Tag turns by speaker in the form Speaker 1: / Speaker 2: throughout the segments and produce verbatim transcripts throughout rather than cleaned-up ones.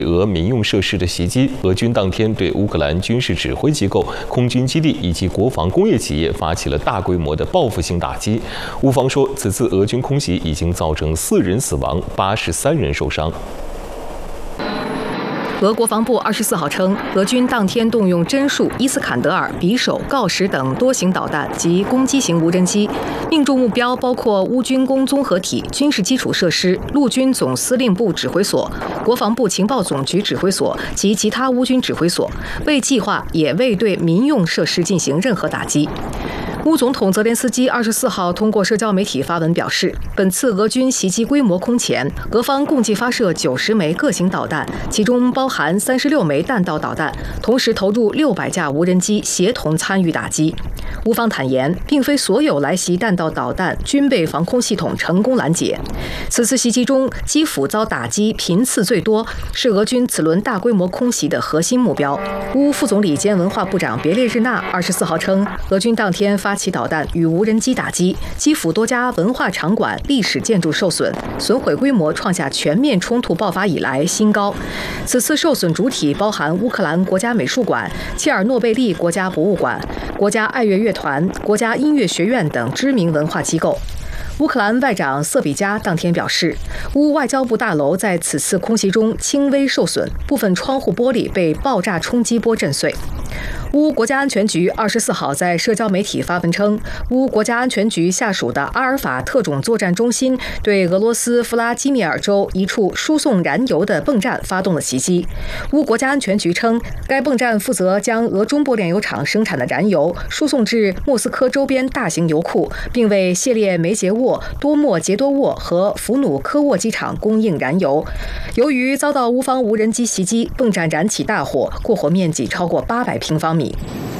Speaker 1: 俄民用设施的袭击，俄军当天对乌克兰军事指挥机构、空军基地以及国防工业企业发起了大规模的报复性打击。乌方说，此次俄军空袭已经造成四人死亡，八十三人受伤。
Speaker 2: 俄国防部二十四号称，俄军当天动用真数、伊斯坎德尔、匕首、锆石等多型导弹及攻击型无人机，命中目标包括乌军工综合体、军事基础设施、陆军总司令部指挥所、国防部情报总局指挥所及其他乌军指挥所，未计划也未对民用设施进行任何打击。 乌总统泽连斯基二十四号通过社交媒体发文表示，本次俄军袭击规模空前，俄方共计发射九十枚各型导弹，其中包含三十六枚弹道导弹，同时投入六百架无人机协同参与打击。乌方坦言，并非所有来袭弹道导弹均被防空系统成功拦截。此次袭击中，基辅遭打击频次最多，是俄军此轮大规模空袭的核心目标。乌副总理兼文化部长别列日纳二十四号称，俄军当天发 发起导弹与无人机打击，基辅多家文化场馆、历史建筑受损，损毁规模创下全面冲突爆发以来新高。此次受损主体包含乌克兰国家美术馆、切尔诺贝利国家博物馆、国家爱乐乐团、国家音乐学院等知名文化机构。 乌克兰外长瑟比加当天表示，乌外交部大楼在此次空袭中轻微受损，部分窗户玻璃被爆炸冲击波震碎。乌国家安全局二十四号在社交媒体发文称，乌国家安全局下属的阿尔法特种作战中心对俄罗斯弗拉基米尔州一处输送燃油的泵站发动了袭击。乌国家安全局称，该泵站负责将俄中波炼油厂生产的燃油输送至莫斯科周边大型油库，并为谢列梅捷沃、多莫捷多沃和弗努科沃机场供应燃油。由于遭到乌方无人机袭击，泵站燃起大火，过火面积超过八百平方米。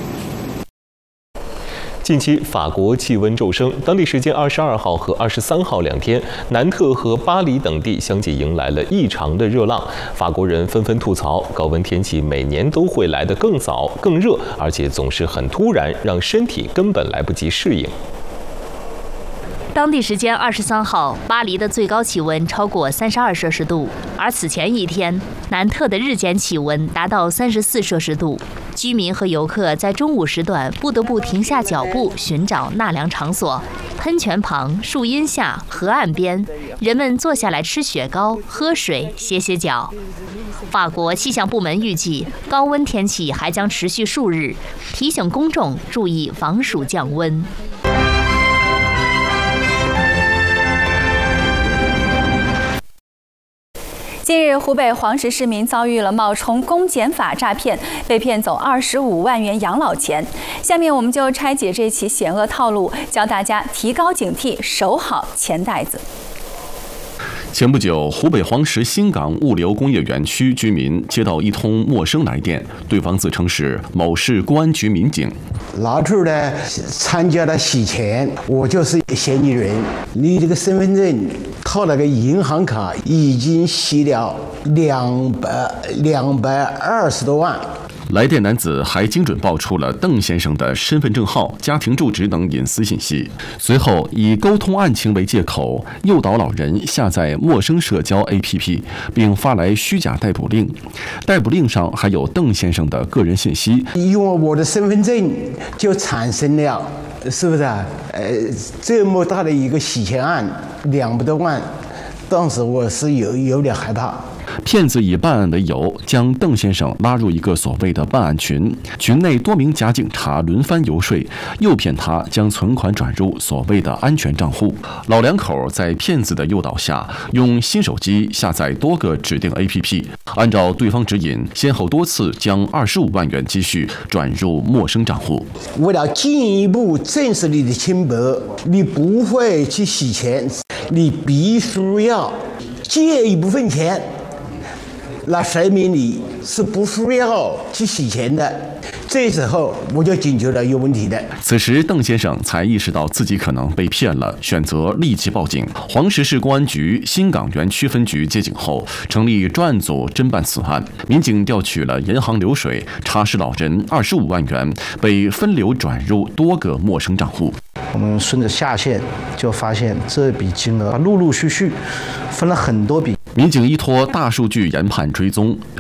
Speaker 1: 近期，法国气温骤升。当地时间二十二号和二十三号两天，南特和巴黎等地相继迎来了异常的热浪。法国人纷纷吐槽，高温天气每年都会来得更早、更热，而且总是很突然，让身体根本来不及适应。
Speaker 3: 当地时间二十三号，巴黎的最高气温超过三十二摄氏度，而此前一天，南特的日间气温达到三十四摄氏度。居民和游客在中午时段不得不停下脚步寻找纳凉场所。喷泉旁、树荫下、河岸边，人们坐下来吃雪糕、喝水、歇歇脚。法国气象部门预计，高温天气还将持续数日，提醒公众注意防暑降温。
Speaker 4: 近日，湖北黄石市民遭遇了冒充公检法诈骗，被骗走二十五万元养老钱。下面我们就拆解这起险恶套路，教大家提高警惕，守好钱袋子。
Speaker 5: 前不久，湖北黄石新港物流工业园区居民接到一通陌生来电，对方自称是某市公安局民警。
Speaker 6: 拿出来参加了洗钱，我就是嫌疑人。你这个身份证靠那个银行卡已经洗了两百两百二十多万。
Speaker 5: 来电男子还精准报出了邓先生的身份证号、家庭住址等隐私信息，随后以沟通案情为借口，诱导老人下载陌生社交 A P P， 并发来虚假逮捕令。逮捕令上还有邓先生的个人信息，
Speaker 6: 用我的身份证就产生了，是不是啊？呃，这么大的一个洗钱案，两百多万，当时我是有有点害怕。
Speaker 5: 骗子以办案为由，将邓先生拉入一个所谓的办案群，群内多名假警察轮番游说，诱骗他将存款转入所谓的安全账户。老两口在骗子的诱导下，用新手机下载多个指定 A P P， 按照对方指引，先后多次将二十五万元积蓄转入陌生账户。
Speaker 6: 为了进一步证实你的清白，你不会去洗钱，你必须要借一部分钱。 那说明你是不需要去洗钱的，这时候我就警觉了有问题的。
Speaker 5: 此时，邓先生才意识到自己可能被骗了，选择立即报警。黄石市公安局新港园区分局接警后，成立专案组侦办此案。民警调取了银行流水，查实老人二十五万元被分流转入多个陌生账户。
Speaker 7: 我们顺着下线就发现这笔金额陆陆续续分了很多笔。
Speaker 5: 民警依托大数据研判追踪，